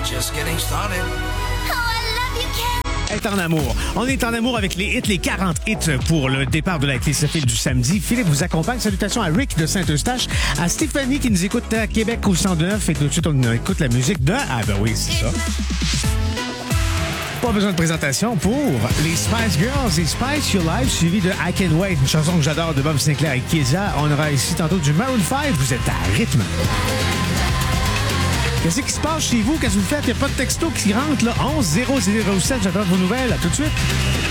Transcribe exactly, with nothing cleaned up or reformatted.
we're just getting started. Oh, I love you, Ken. Être en amour. On est en amour avec les hits, les quarante hits pour le départ de la Clé-Fil du samedi. Philippe vous accompagne. Salutations à Rick de Saint-Eustache, à Stéphanie qui nous écoute à Québec au cent neuf et tout de suite on écoute la musique de... Ah ben oui, c'est ça. Pas besoin de présentation pour les Spice Girls et Spice Your Life, suivi de I Can't Wait, une chanson que j'adore de Bob Sinclair et Kezia. On aura ici tantôt du Maroon five. Vous êtes à rythme. Qu'est-ce qui se passe chez vous? Qu'est-ce que vous faites? Il n'y a pas de texto qui rentre, là. onze zéro zéro sept. J'attends vos nouvelles. À tout de suite.